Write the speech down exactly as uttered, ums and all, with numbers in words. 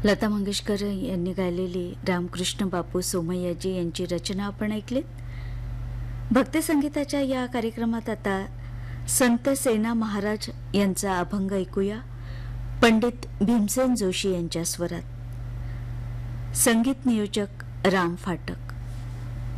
लता मंगेशकर यांनी गायलेली रामकृष्ण बापू सोमय्याजी यांची रचना आपण ऐकलीत. भक्तिसंगीताच्या या कार्यक्रमात आता संत सेना महाराज यांचा अभंग ऐकूया पंडित भीमसेन जोशी यांच्या स्वरात. संगीत नियोजक राम फाटक.